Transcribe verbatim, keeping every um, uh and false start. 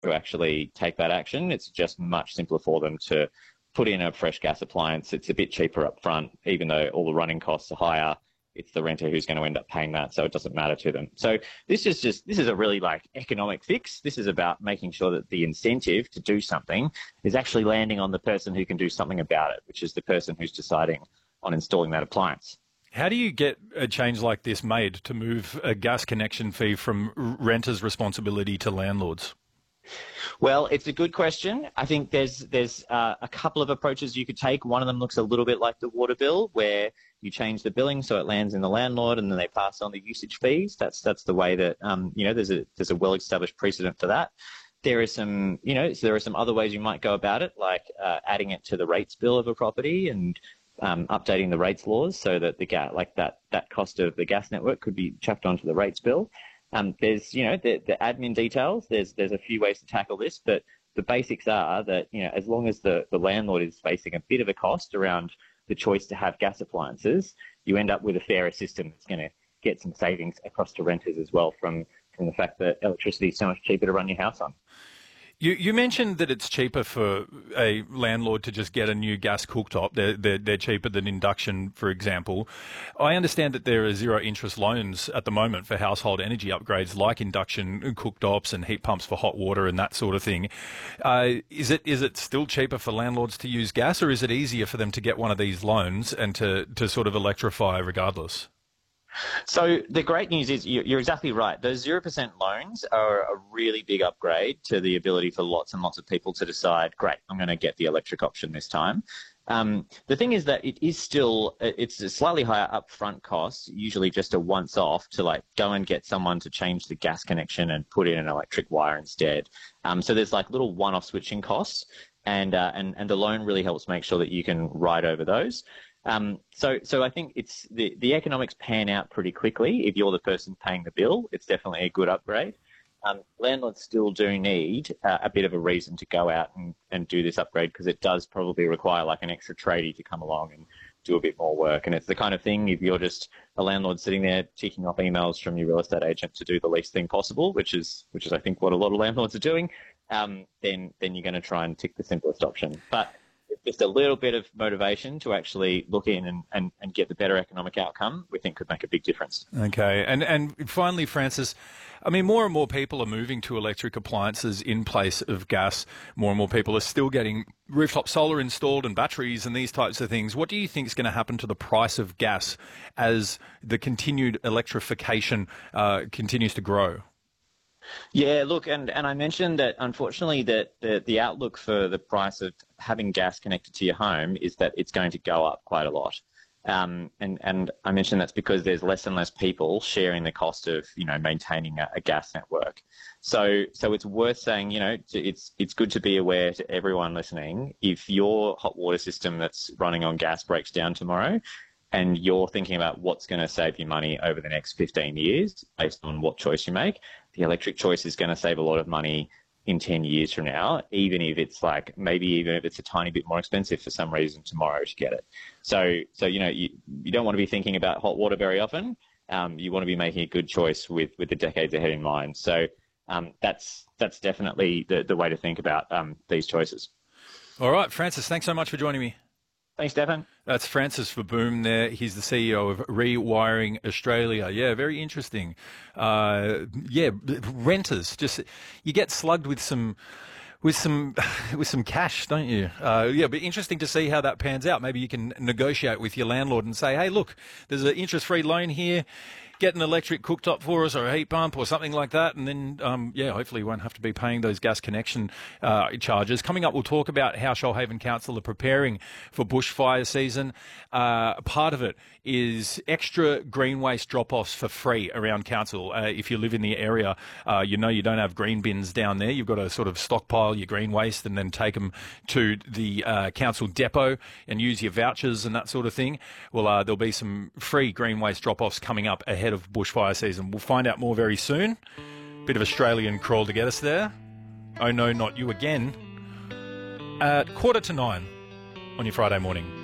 to actually take that action. It's just much simpler for them to put in a fresh gas appliance. It's a bit cheaper up front, even though all the running costs are higher. It's the renter who's going to end up paying that, so it doesn't matter to them. So this is just this is a really like economic fix. This is about making sure that the incentive to do something is actually landing on the person who can do something about it, which is the person who's deciding on installing that appliance. How do you get a change like this made to move a gas connection fee from renters' responsibility to landlords? Well, it's a good question. I think there's there's uh, a couple of approaches you could take. One of them looks a little bit like the water bill, where you change the billing so it lands in the landlord, and then they pass on the usage fees. That's that's the way that um, you know there's a there's a well-established precedent for that. There are some you know so there are some other ways you might go about it, like uh, adding it to the rates bill of a property and um, updating the rates laws so that the gas like that that cost of the gas network could be chucked onto the rates bill. Um, there's, you know, the, the admin details. There's there's a few ways to tackle this, but the basics are that, you know, as long as the, the landlord is facing a bit of a cost around the choice to have gas appliances, you end up with a fairer system that's going to get some savings across to renters as well from, from the fact that electricity is so much cheaper to run your house on. You, you mentioned that it's cheaper for a landlord to just get a new gas cooktop. They're, they're, they're cheaper than induction, for example. I understand that there are zero interest loans at the moment for household energy upgrades like induction cooktops and heat pumps for hot water and that sort of thing. Uh, is it is it still cheaper for landlords to use gas, or is it easier for them to get one of these loans and to, to sort of electrify regardless? So the great news is you're exactly right. Those zero percent loans are a really big upgrade to the ability for lots and lots of people to decide, great, I'm going to get the electric option this time. Um, the thing is that it is still, it's a slightly higher upfront cost, usually just a once off to like go and get someone to change the gas connection and put in an electric wire instead. Um, so there's like little one-off switching costs, and, uh, and, and the loan really helps make sure that you can ride over those. Um, so, so I think it's the, the economics pan out pretty quickly. If you're the person paying the bill, it's definitely a good upgrade. Um, landlords still do need uh, a bit of a reason to go out and, and do this upgrade, because it does probably require like an extra tradie to come along and do a bit more work. And it's the kind of thing, if you're just a landlord sitting there ticking off emails from your real estate agent to do the least thing possible, which is, which is I think what a lot of landlords are doing, um, then, then you're going to try and tick the simplest option. But just a little bit of motivation to actually look in and, and, and get the better economic outcome, we think could make a big difference. Okay. And and finally, Francis, I mean, more and more people are moving to electric appliances in place of gas. More and more people are still getting rooftop solar installed and batteries and these types of things. What do you think is going to happen to the price of gas as the continued electrification uh, continues to grow? Yeah, look, and, and I mentioned that unfortunately that the, the outlook for the price of having gas connected to your home is that it's going to go up quite a lot. Um, and, and I mentioned that's because there's less and less people sharing the cost of, you know, maintaining a, a gas network. So, so it's worth saying, you know, it's, it's good to be aware to everyone listening, if your hot water system that's running on gas breaks down tomorrow, and you're thinking about what's going to save you money over the next fifteen years based on what choice you make, the electric choice is going to save a lot of money in ten years from now, even if it's like, maybe even if it's a tiny bit more expensive for some reason tomorrow to get it. So, so you know, you, you don't want to be thinking about hot water very often. Um, you want to be making a good choice with, with the decades ahead in mind. So um, that's, that's definitely the, the way to think about um, these choices. All right, Francis, thanks so much for joining me. Thanks, Stefan. That's Francis Verboom there. He's the C E O of Rewiring Australia. Yeah, very interesting. Uh, yeah, renters, just, you get slugged with some, with some, with some cash, don't you? Uh, yeah, but interesting to see how that pans out. Maybe you can negotiate with your landlord and say, hey, look, there's an interest-free loan here. Get an electric cooktop for us, or a heat pump, or something like that, and then, um, yeah, hopefully you won't have to be paying those gas connection uh, charges. Coming up, we'll talk about how Shoalhaven Council are preparing for bushfire season. Uh, part of it is extra green waste drop-offs for free around council. Uh, if you live in the area, uh, you know you don't have green bins down there. You've got to sort of stockpile your green waste and then take them to the uh, council depot and use your vouchers and that sort of thing. Well, uh, there'll be some free green waste drop-offs coming up ahead of bushfire season. We'll find out more very soon. Bit of Australian crawl to get us there. Oh no, not you again. At quarter to nine on your Friday morning.